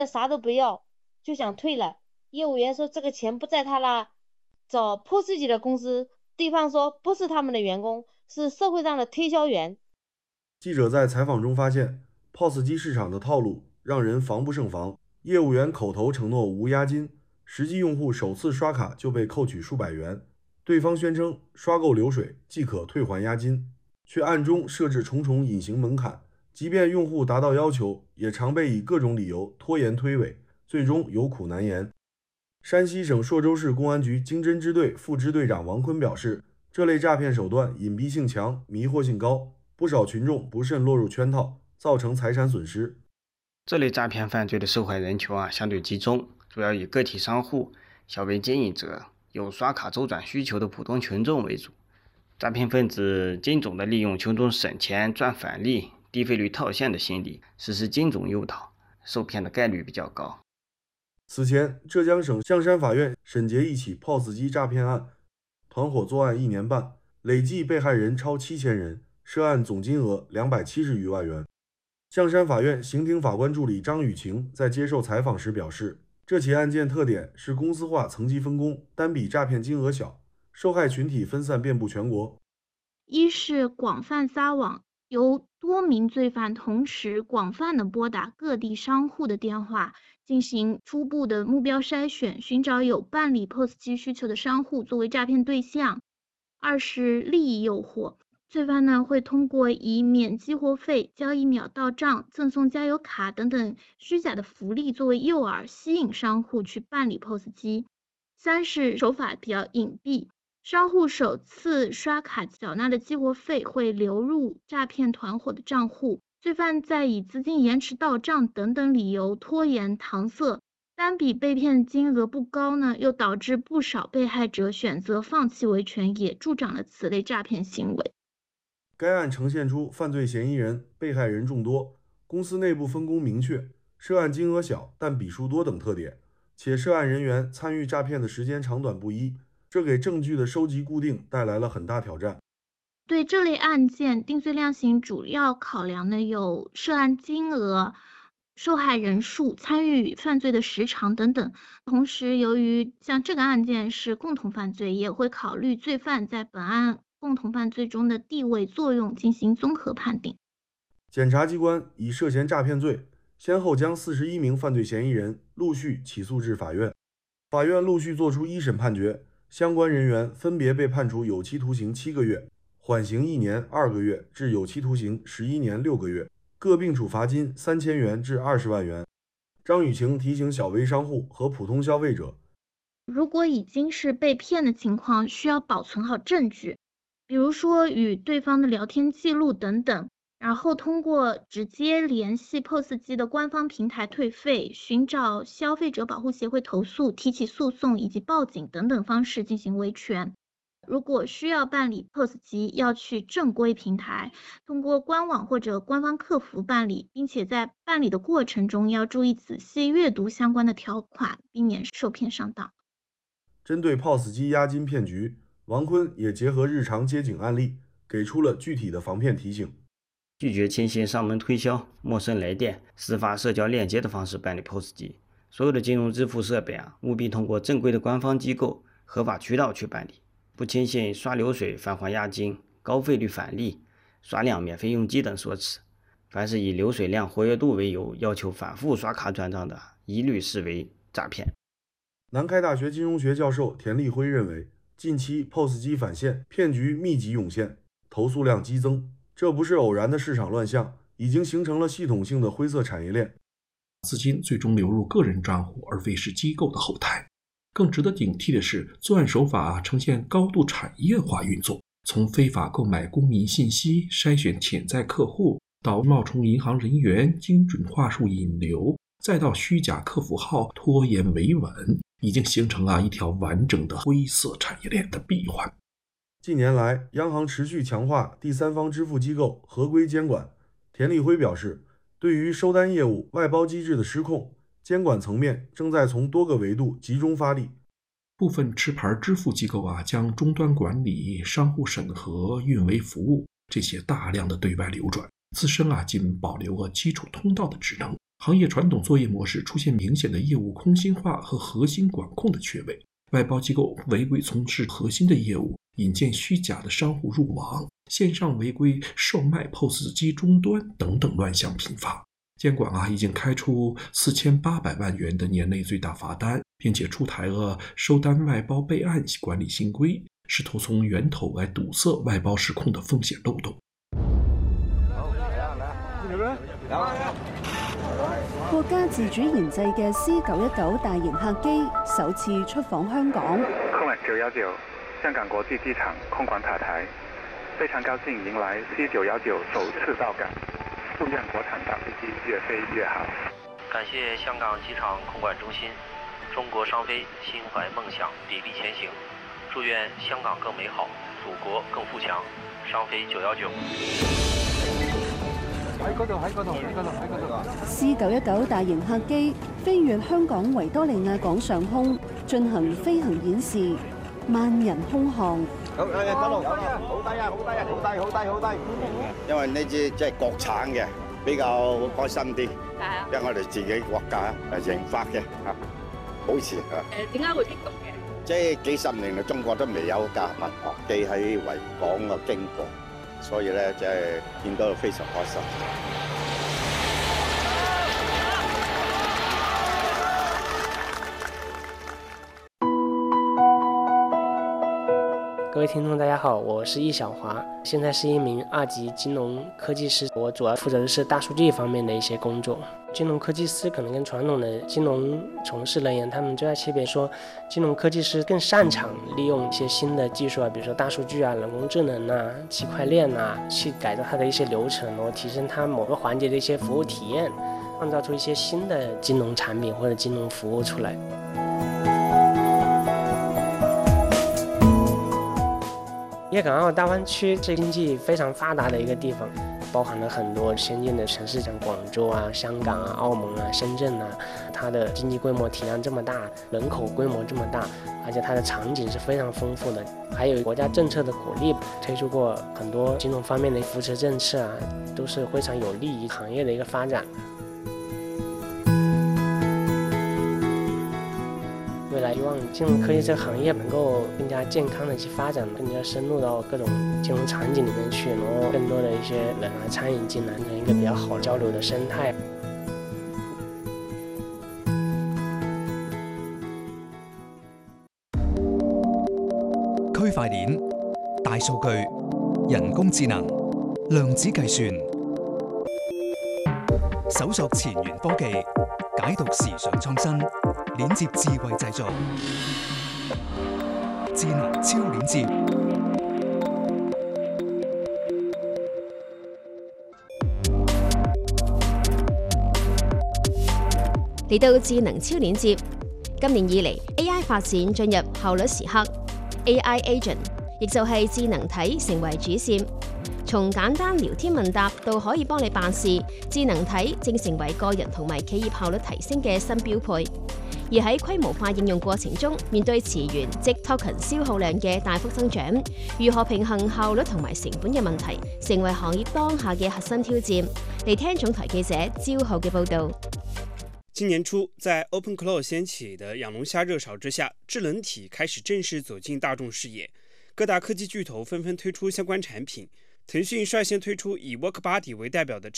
啥都不要，就想退了。业务员说这个钱不在他那，找 POS 机的公司，对方说不是他们的员工，是社会上的推销员。 记者在采访中发现，POS 机市场的套路让人防不胜防。业务员口头承诺无押金，实际用户首次刷卡就被扣取数百元。对方宣称刷够流水即可退还押金，却暗中设置重重隐形门槛。即便用户达到要求，也常被以各种理由拖延推诿，最终有苦难言。山西省朔州市公安局经侦支队副支队长王坤表示，这类诈骗手段隐蔽性强、迷惑性高，不少群众不慎落入圈套，造成财产损失。 这类诈骗犯罪的受害人群相对集中，主要以个体商户、小微经营者、有刷卡周转需求的普通群众为主。诈骗分子精准地利用群众省钱赚返利、低费率套现的心理，实施精准诱导，受骗的概率比较高。 此前，浙江省象山法院审结一起 POS 机诈骗案，团伙作案1年半，累计被害人超7000人，涉案总金额270余万元。象山法院刑庭法官助理张雨晴在接受采访时表示，这起案件特点是公司化层级分工，单笔诈骗金额小，受害群体分散遍布全国。 一是广泛撒网，由多名罪犯同时广泛的拨打各地商户的电话，进行初步的目标筛选，寻找有办理 POS 机需求的商户作为诈骗对象。二是利益诱惑，罪犯呢会通过以免激活费、交1秒到账、赠送加油卡等等虚假的福利作为诱饵，吸引商户去办理 POS 机。三是手法比较隐蔽，商户首次刷卡缴纳的激活费会流入诈骗团伙的账户，罪犯再以资金延迟到账等等理由拖延搪塞，单笔被骗金额不高呢，又导致不少被害者选择放弃维权，也助长了此类诈骗行为。 该案呈现出犯罪嫌疑人、被害人众多，公司内部分工明确，涉案金额小但笔数多等特点，且涉案人员参与诈骗的时间长短不一，这给证据的收集固定带来了很大挑战。 对这类案件，定罪量刑主要考量的有涉案金额、受害人数、参与犯罪的时长等等。同时，由于像这个案件是共同犯罪，也会考虑罪犯在本案共同犯罪中的地位作用进行综合判定。 检察机关以涉嫌诈骗罪，先后将41名犯罪嫌疑人陆续起诉至法院，法院陆续作出一审判决，相关人员分别被判处有期徒刑7个月、缓刑1年2个月至有期徒刑11年6个月，各并处罚金3000元至20万元。张雨晴提醒小微商户和普通消费者， 如果已经是被骗的情况，需要保存好证据，比如说与对方的聊天记录等等，然后通过直接联系 POS 机的官方平台退费、寻找消费者保护协会投诉、提起诉讼以及报警等等方式进行维权。如果需要办理 POS 机，要去正规平台，通过官网或者官方客服办理，并且在办理的过程中要注意仔细阅读相关的条款，避免受骗上当。 针对 POS 机押金骗局，王坤也结合日常接警案例，给出了具体的防骗提醒。 拒绝轻信上门推销、陌生来电、私发社交链接的方式办理 POS 机。所有的金融支付设备务必通过正规的官方机构、合法渠道去办理。不轻信刷流水返还押金、高费率返利、刷量免费用机等说辞。凡是以流水量、活跃度为由要求反复刷卡转账的，一律视为诈骗。 南开大学金融学教授田立辉认为，近期 POS 机返现骗局密集涌现，投诉量激增，这不是偶然的市场乱象，已经形成了系统性的灰色产业链。 资金最终流入个人账户，而非是机构的后台。更值得警惕的是，作案手法呈现高度产业化运作，从非法购买公民信息、筛选潜在客户，到冒充银行人员、精准话术引流，再到虚假客服号拖延维稳，已经形成了一条完整的灰色产业链的闭环。 近年来，央行持续强化第三方支付机构合规监管。田立辉表示，对于收单业务外包机制的失控，监管层面正在从多个维度集中发力。 部分持牌支付机构将终端管理、商户审核、运维服务这些大量的对外流转，自身仅保留了基础通道的职能， 行业传统作业模式出现明显的业务空心化和核心管控的缺位，外包机构违规从事核心的业务，引荐虚假的商户入网，线上违规售卖 POS 机终端等等乱象频发。监管已经开出4800万元的年内最大罚单，并且出台了收单外包备案管理新规，试图從源頭來堵塞外包失控的風險漏洞。 國家自主研製嘅 C919 大型客機首次出訪香港。 空管919香港國際機場空管塔台，非常高興迎來 C919 首次到港，祝願國產大飛機越飛越好。 感謝香港機場空管中心，中國商飛心懷夢想，砥砺前行，祝願香港更美好，祖國更富強。商飛919。 C919 大型客機飛越香港維多利亞港上空，進行飛行演示，萬人空巷。 好低啊！好低啊！好低啊！好低！好低！好低！因為呢支即係國產嘅，比較開心啲。係啊。因為我哋自己國家研發嘅嚇，好似嚇。 點解會激動嘅？ 即係幾十年嚟，中國都未有架民航機喺維港嘅經過。所以咧，即係見到非常開心。 各位听众大家好，我是易小华，现在是一名2级金融科技师，我主要负责的是大数据方面的一些工作。金融科技师可能跟传统的金融从事人员他们最大区别说，金融科技师更擅长利用一些新的技术比如说大数据人工智能区块链去改造它的一些流程，然后提升它某个环节的一些服务体验，创造出一些新的金融产品或者金融服务出来。粤港澳大湾区是经济非常发达的一个地方，包含了很多先进的城市，像广州香港澳门深圳它的经济规模体量这么大，人口规模这么大，而且它的场景是非常丰富的，还有国家政策的鼓励，推出过很多金融方面的扶持政策都是非常有利于行业的一个发展。未来希望金融科技这个行业能够更加健康的去发展，更加深入到各种金融场景里面去，然后更多的一些人参与进来，一个比较好交流的生态。 區塊鏈、大數據、人工智能、量子計算，搜索前沿科技，解讀時尚創新。連接智慧製造，智能超連接。 嚟到智能超連接，今年以嚟 AI 發展進入效率時刻 ，AI agent 亦就係智能體成為主線。從簡單聊天問答到可以幫你辦事，智能體正成為個人同埋企業效率提升嘅新標配。而喺規模化應用過程中，面對詞源即 token 消耗量嘅大幅增長，如何平衡效率同埋成本嘅問題，成為行業當下嘅核心挑戰。嚟聽總台記者焦浩嘅報導。 今年初，在 OpenClaw 掀起的养龙虾热潮之下，智能体开始正式走进大众视野，各大科技巨头纷纷推出相关产品。腾讯率先推出以 WorkBuddy 为代表的